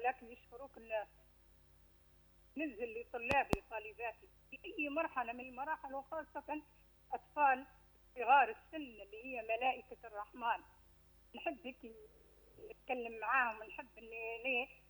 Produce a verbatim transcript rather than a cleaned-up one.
ولكن يشكروك الناس. ننزل لطلابي وطالباتي في أي مرحلة من المراحل، وخاصة أطفال صغار السن اللي هي ملائكة الرحمن. نحب هيك نتكلم معاهم، نحب إن ليه